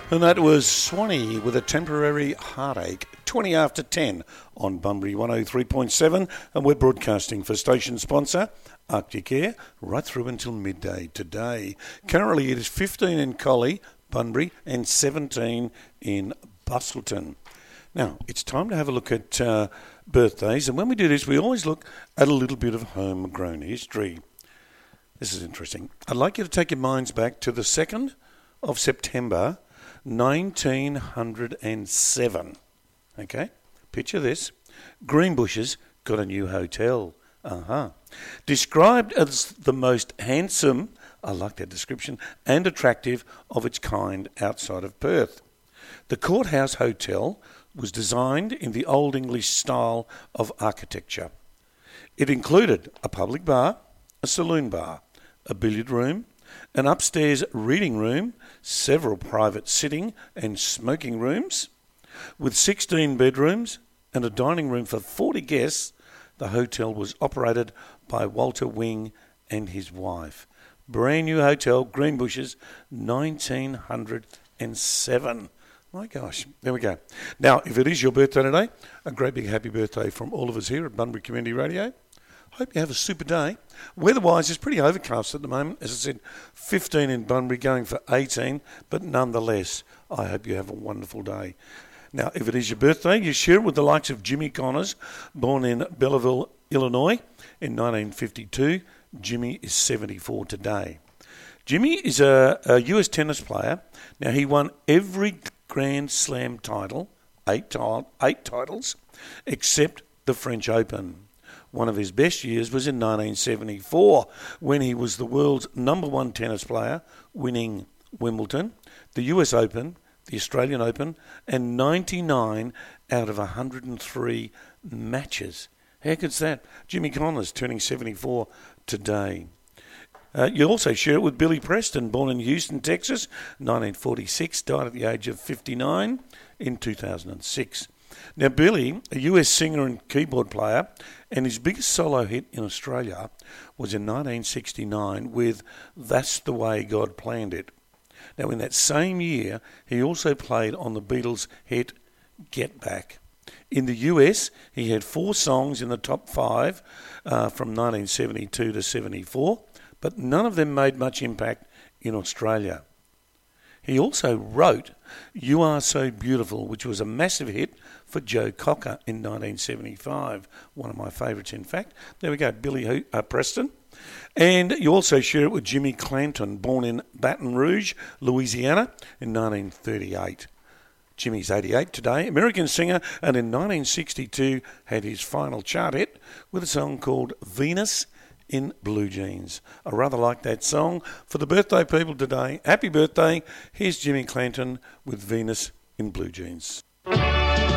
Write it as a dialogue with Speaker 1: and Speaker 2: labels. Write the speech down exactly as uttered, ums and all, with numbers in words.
Speaker 1: And that was Swanee with a temporary heartache, twenty after ten on Bunbury one oh three point seven, and we're broadcasting for station sponsor Arctic Air right through until midday today. Currently it is fifteen in Collie, Bunbury, and seventeen in Bustleton. Now, it's time to have a look at uh, birthdays, and when we do this, we always look at a little bit of homegrown history. This is interesting. I'd like you to take your minds back to the second of September, nineteen oh seven. Okay? Picture this. Greenbushes got a new hotel. Uh-huh. Described as the most handsome, I like that description, and attractive of its kind outside of Perth. The Courthouse Hotel was designed in the Old English style of architecture. It included a public bar, a saloon bar, a billiard room, an upstairs reading room, several private sitting and smoking rooms. With sixteen bedrooms and a dining room for forty guests, the hotel was operated by Walter Wing and his wife. Brand new hotel, Greenbushes, nineteen oh seven. My gosh, there we go. Now, if it is your birthday today, a great big happy birthday from all of us here at Bunbury Community Radio. Hope you have a super day. Weather-wise, it's pretty overcast at the moment. As I said, fifteen in Bunbury, going for eighteen, but nonetheless, I hope you have a wonderful day. Now, if it is your birthday, you share it with the likes of Jimmy Connors, born in Belleville, Illinois in nineteen fifty-two. Jimmy is seventy-four today. Jimmy is a, a U S tennis player. Now, he won every Grand Slam title, eight, t- eight titles, except the French Open. One of his best years was in nineteen seventy-four, when he was the world's number one tennis player, winning Wimbledon, the U S Open, the Australian Open, and ninety-nine out of one hundred three matches. How good's that? Jimmy Connors turning seventy-four today. Uh, you also share it with Billy Preston, born in Houston, Texas, nineteen forty-six, died at the age of fifty-nine in two thousand six. Now, Billy, a U S singer and keyboard player, and his biggest solo hit in Australia was in nineteen sixty-nine with That's the Way God Planned It. Now, in that same year, he also played on the Beatles' hit Get Back. In the U S, he had four songs in the top five uh, from nineteen seventy-two to seventy-four, but none of them made much impact in Australia. He also wrote You Are So Beautiful, which was a massive hit for Joe Cocker in nineteen seventy-five. One of my favourites, in fact. There we go, Billy uh, Preston. And you also share it with Jimmy Clanton, born in Baton Rouge, Louisiana in nineteen thirty-eight. Jimmy's eighty-eight today, American singer, and in nineteen sixty-two had his final chart hit with a song called Venus in Blue Jeans. I rather like that song. For the birthday people today, happy birthday. Here's Jimmy Clanton with Venus in Blue Jeans.